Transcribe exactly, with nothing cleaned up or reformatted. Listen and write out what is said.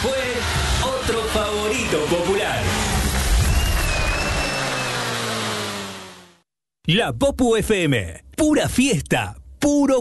fue otro favorito popular. La Popu F M, pura fiesta, puro